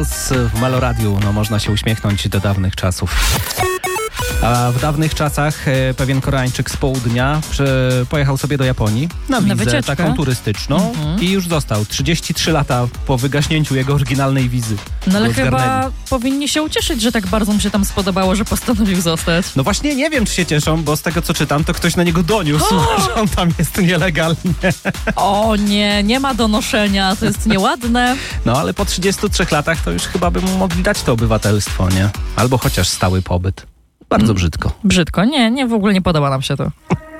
W Meloradiu można się uśmiechnąć do dawnych czasów. A w dawnych czasach pewien Koreańczyk z południa pojechał sobie do Japonii na wizę taką turystyczną i już został 33 lata po wygaśnięciu jego oryginalnej wizy. No ale chyba powinni się ucieszyć, że tak bardzo mu się tam spodobało, że postanowił zostać. No właśnie nie wiem, czy się cieszą, bo z tego co czytam, to ktoś na niego doniósł, że on tam jest nielegalnie. O nie, nie ma donoszenia, to jest nieładne. No ale po 33 latach to już chyba by mu mogli dać to obywatelstwo, nie? Albo chociaż stały pobyt. Bardzo brzydko. Brzydko, nie, w ogóle nie podoba nam się to.